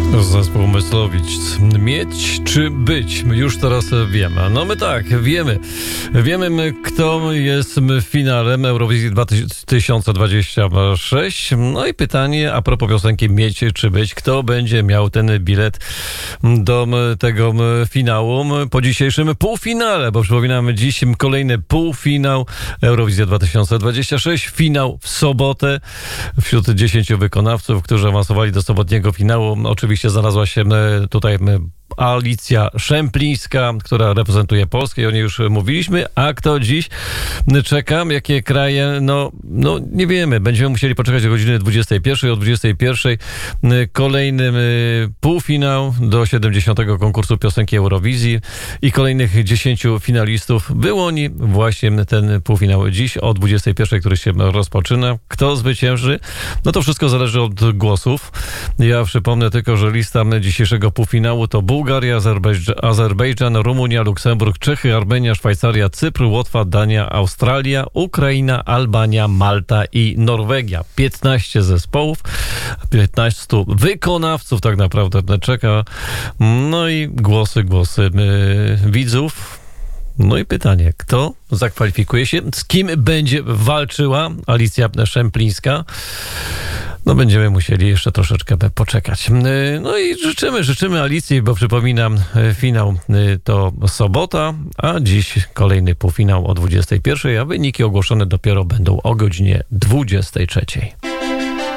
Zespół Myslowic. Mieć czy być? Już teraz wiemy. No my tak, wiemy. Wiemy, kto jest w finale Eurowizji 2026. No i pytanie a propos piosenki Mieć czy być? Kto będzie miał ten bilet do tego finału po dzisiejszym półfinale? Bo przypominamy, dziś kolejny półfinał Eurowizja 2026. Finał w sobotę. Wśród 10 wykonawców, którzy awansowali do sobotniego finału, oczywiście znalazła się tutaj Alicja Szemplińska, która reprezentuje Polskę i o niej już mówiliśmy. A kto dziś czeka? Jakie kraje? No nie wiemy. Będziemy musieli poczekać do godziny 21. O 21 kolejny półfinał do 70. konkursu piosenki Eurowizji i kolejnych 10 finalistów wyłoni właśnie ten półfinał dziś o 21, który się rozpoczyna. Kto zwycięży? No to wszystko zależy od głosów. Ja przypomnę tylko, że lista dzisiejszego półfinału to Bułgaria, Azerbejdżan, Rumunia, Luksemburg, Czechy, Armenia, Szwajcaria, Cypr, Łotwa, Dania, Australia, Ukraina, Albania, Malta i Norwegia. 15 zespołów, 15 wykonawców tak naprawdę czeka. No i głosy widzów. No i pytanie, kto zakwalifikuje się? Z kim będzie walczyła Alicja Szemplińska? No będziemy musieli jeszcze troszeczkę poczekać. No i życzymy Alicji, bo przypominam, finał to sobota, a dziś kolejny półfinał o 21, a wyniki ogłoszone dopiero będą o godzinie 23.